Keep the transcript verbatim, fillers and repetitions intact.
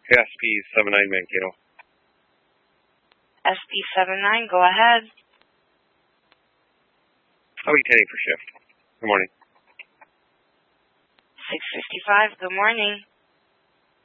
S P seven nine Mankato. S P seven nine, go ahead. I'll be ten for shift. Good morning. six fifty-five, good morning.